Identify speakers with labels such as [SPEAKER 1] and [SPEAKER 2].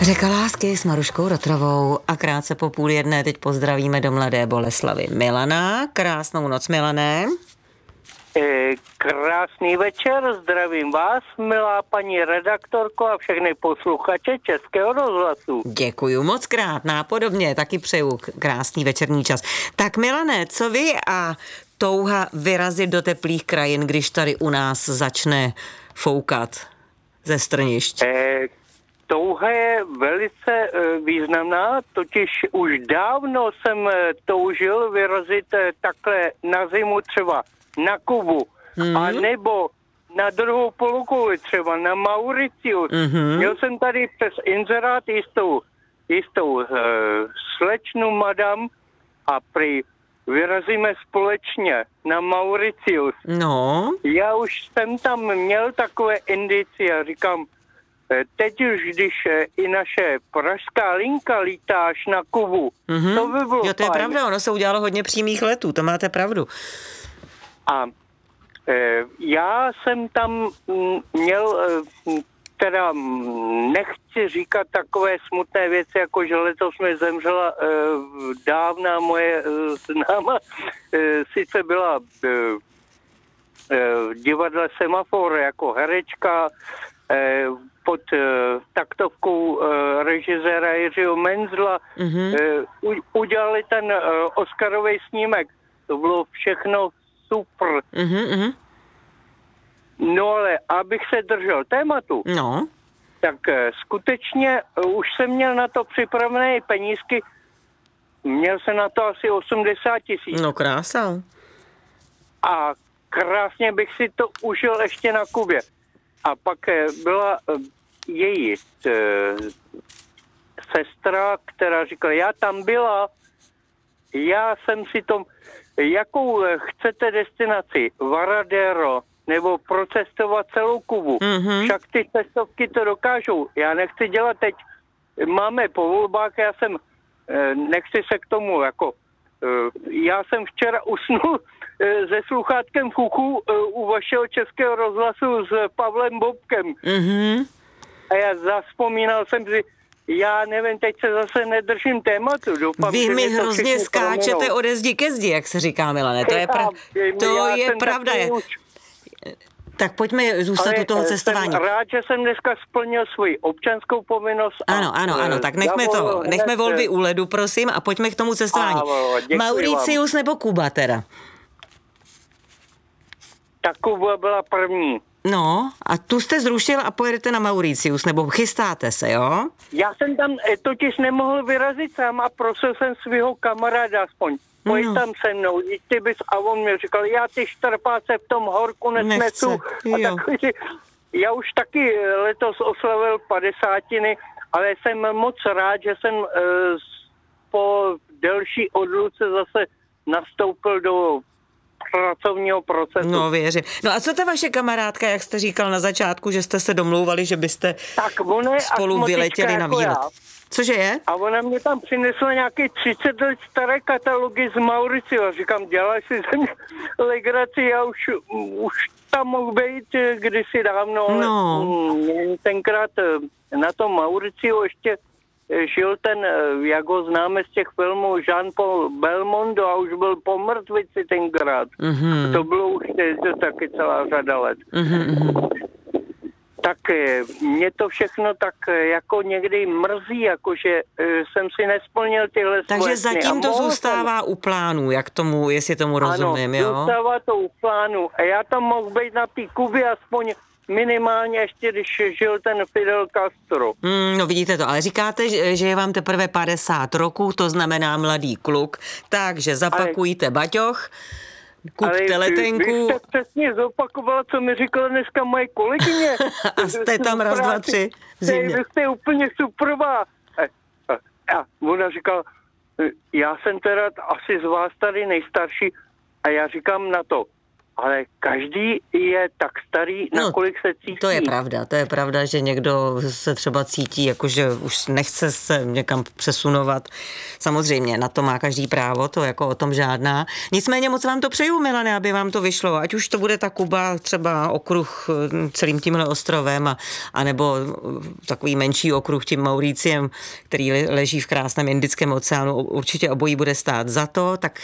[SPEAKER 1] Řeka lásky s Maruškou Rotrovou a krátce po 12:30 teď pozdravíme do Mladé Boleslavi Milana. Krásnou noc, Milané.
[SPEAKER 2] Krásný večer, zdravím vás, milá paní redaktorko a všechny posluchače Českého rozhlasu.
[SPEAKER 1] Děkuju moc krát, nápodobně, taky přeju krásný večerní čas. Tak Milané, co vy a touha vyrazit do teplých krajin, když tady u nás začne foukat ze strnišť?
[SPEAKER 2] Touha je velice významná, totiž už dávno jsem toužil vyrazit takhle na zimu třeba na Kubu, a nebo na druhou polokouli, třeba na Mauricius. Měl jsem tady přes inzerát jistou slečnu madam a prý vyrazíme společně na Mauricius.
[SPEAKER 1] No.
[SPEAKER 2] Já už jsem tam měl takové indicie, říkám, teď už, když i naše pražská linka lítá až na Kubu, to by bylo
[SPEAKER 1] Jo, to je
[SPEAKER 2] fajn.
[SPEAKER 1] pravda, ono se udělalo hodně přímých letů, to máte pravdu.
[SPEAKER 2] A já jsem tam měl, teda nechci říkat takové smutné věci, jako že letos mi zemřela dávná moje známa, sice byla v divadle Semafor jako herečka, pod taktovkou režiséra Jiřího Menzla, udělali ten Oscarový snímek. To bylo všechno super. No ale abych se držel tématu, tak skutečně už jsem měl na to připravené penízky. Měl jsem na to asi 80 000.
[SPEAKER 1] No krása.
[SPEAKER 2] A krásně bych si to užil ještě na Kubě. A pak byla její sestra, která říkala, já tam byla, já jsem si to, jakou chcete destinaci, Varadero, nebo procestovat celou Kubu. Však ty cestovky to dokážou. Já nechci dělat teď, máme po volbách, já jsem, nechci se k tomu, jako, já jsem včera usnul se sluchátkem v uchu u vašeho Českého rozhlasu s Pavlem Bobkem. A já zavzpomínal jsem si, já nevím, teď se zase nedržím tématu. Doufám,
[SPEAKER 1] vy mi hrozně skáčete ode zdi ke zdi, jak se říká, Milane. To je pravda. Tak pojďme zůstat u toho cestování.
[SPEAKER 2] Jsem rád, že jsem dneska splnil svoji občanskou povinnost.
[SPEAKER 1] Ano, tak nechme volby u ledu, prosím, a pojďme k tomu cestování. Mauricius nebo Kuba teda?
[SPEAKER 2] Ta Kuba byla první.
[SPEAKER 1] No, a tu jste zrušil a pojedete na Mauricius, nebo chystáte se, jo?
[SPEAKER 2] Já jsem tam totiž nemohl vyrazit sám a prosil jsem svého kamaráda aspoň. Pojď tam se mnou, ty bys, a on mi říkal, já ty štrpáce v tom horku nesnesu. A takový, já už taky letos oslavil 50, ale jsem moc rád, že jsem po delší odluce zase nastoupil do pracovního procesu.
[SPEAKER 1] No, věřím. No a co ta vaše kamarádka, jak jste říkal na začátku, že jste se domlouvali, že byste spolu vyletěli na výlet? Cože je?
[SPEAKER 2] A ona mě tam přinesla nějaké 30 let staré katalogy z Mauricia. Říkám, dělaj si ze mě legraci, já už tam mohl být kdysi dávno.
[SPEAKER 1] No.
[SPEAKER 2] Tenkrát na tom Mauriciu ještě žil ten, jak ho známe z těch filmů, Jean-Paul Belmondo a už byl po mrtvici tenkrát. To bylo už taky celá řada let. Tak mě to všechno tak jako někdy mrzí, jakože jsem si nesplnil tyhle svoje.
[SPEAKER 1] Takže zatím to zůstává u plánu, jestli tomu rozumím, jo?
[SPEAKER 2] Ano, zůstává to u plánu. A já tam mohl být na té Kubě aspoň minimálně ještě, když žil ten Fidel Castro.
[SPEAKER 1] No vidíte to, ale říkáte, že je vám teprve 50 roků, to znamená mladý kluk, takže zapakujte baťoch, kupte letenku.
[SPEAKER 2] Vy jste přesně zopakovala, co mi říkala dneska moje kolegyně.
[SPEAKER 1] A jste tam raz, dva, tři v zimě.
[SPEAKER 2] Vy jste úplně superová. A ona říkala, já jsem teda asi z vás tady nejstarší a já říkám na to, ale každý je tak starý, nakolik se cítí.
[SPEAKER 1] To je pravda, že někdo se třeba cítí, jakože už nechce se někam přesunovat. Samozřejmě, na to má každý právo, to jako o tom žádná. Nicméně moc vám to přeju, Milane, aby vám to vyšlo, ať už to bude ta Kuba, třeba okruh celým tímhle ostrovem, a nebo takový menší okruh tím Mauriciem, který leží v krásném Indickém oceánu, určitě obojí bude stát za to, tak